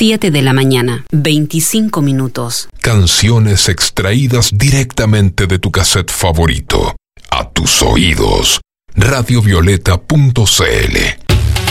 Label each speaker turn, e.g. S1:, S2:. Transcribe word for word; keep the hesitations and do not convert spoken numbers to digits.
S1: siete de la mañana, veinticinco minutos.
S2: Canciones extraídas directamente de tu cassette favorito. A tus oídos. radiovioleta punto c l